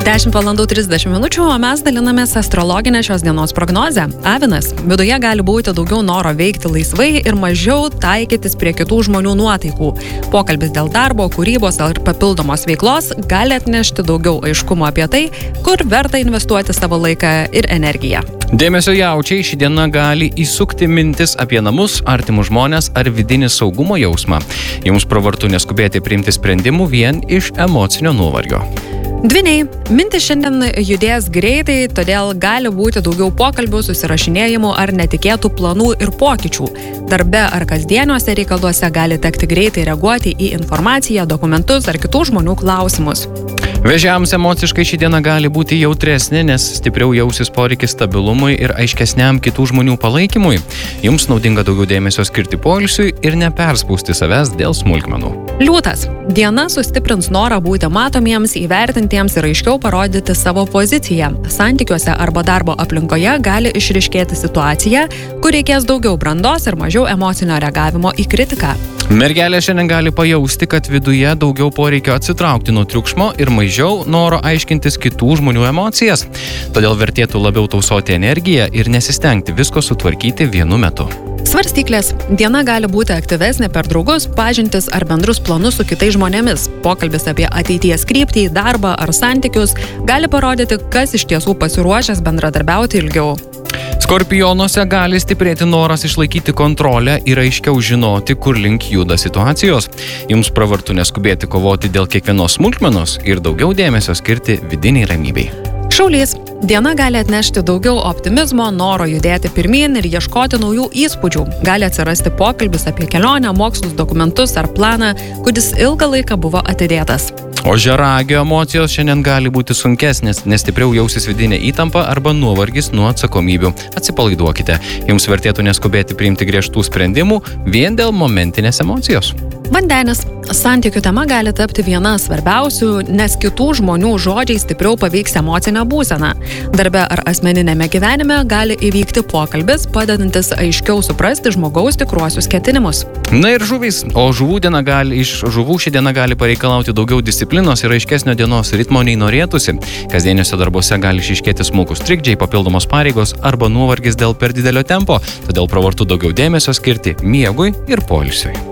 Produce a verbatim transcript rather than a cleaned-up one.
dešimt valandų trisdešimt minučių, o mes dalinamės astrologinę šios dienos prognozę. Avinas. Viduje gali būti daugiau noro veikti laisvai ir mažiau taikytis prie kitų žmonių nuotaikų. Pokalbis dėl darbo, kūrybos ar papildomos veiklos gali atnešti daugiau aiškumo apie tai, kur verta investuoti savo laiką ir energiją. Dėmesio jaučiai, ši diena gali įsukti mintis apie namus, artimus žmonės ar vidinį saugumo jausmą. Jums pravartu neskubėti priimti sprendimų vien iš emocinio nuovargio. Dvyniai. Mintis šiandien judės greitai, todėl gali būti daugiau pokalbių, susirašinėjimų ar netikėtų planų ir pokyčių. Darbe ar kasdieniuose reikaluose gali tekti greitai reaguoti į informaciją, dokumentus ar kitų žmonių klausimus. Vėžiams emociškai ši diena gali būti jautresnė, nes stipriau jausis poreikis stabilumui ir aiškesniam kitų žmonių palaikymui. Jums naudinga daugiau dėmesio skirti poilsiui ir neperspausti savęs dėl smulkmenų. Liūtas. Diena sustiprins norą būti matomiems, įvertintiems ir aiškiau parodyti savo poziciją. Santykiuose arba darbo aplinkoje gali išryškėti situacija, kur reikės daugiau brandos ir mažiau emocinio reagavimo į kritiką. Mergelė šiandien gali pajausti, kad viduje daugiau poreikio atsitraukti nuo triukšmo ir mažiau noro aiškintis kitų žmonių emocijas. Todėl vertėtų labiau tausoti energiją ir nesistengti visko sutvarkyti vienu metu. Svarstyklės. Diena gali būti aktyvesnė per draugus, pažintis ar bendrus planus su kitais žmonėmis. Pokalbis apie ateities kryptį, darbą ar santykius gali parodyti, kas iš tiesų pasiruošęs bendradarbiauti ilgiau. Skorpionuose gali stiprėti noras išlaikyti kontrolę ir aiškiau žinoti, kur link juda situacijos. Jums pravartu neskubėti kovoti dėl kiekvienos smulkmenos ir daugiau dėmesio skirti vidiniai ramybei. Šaulys. Diena gali atnešti daugiau optimizmo, noro judėti pirmyn ir ieškoti naujų įspūdžių. Gali atsirasti pokalbis apie kelionę, mokslus, dokumentus ar planą, kuris ilgą laiką buvo atidėtas. Ožiaragio emocijos šiandien gali būti sunkesnės, nes stipriau jausis vidinė įtampa arba nuovargis nuo atsakomybių. Atsipalaiduokite. Jums vertėtų neskubėti priimti griežtų sprendimų vien dėl momentinės emocijos. Vandenis. Santykių tema gali tapti viena svarbiausių, nes kitų žmonių žodžiai stipriau paveiks emocinę būseną. Darbe ar asmeninėme gyvenime gali įvykti pokalbis, padedantis aiškiau suprasti žmogaus tikruosius ketinimus. Na ir žuvys. O žuvų diena gali, iš žuvų ši diena gali pareikalauti daugiau disciplinos ir aiškesnio dienos ritmo nei norėtųsi. Kasdieniuose darbuose gali išryškėti smulkūs trikdžiai, papildomos pareigos arba nuovargis dėl per didelio tempo. Todėl pravartu daugiau dėmesio skirti miegui ir poilsiui.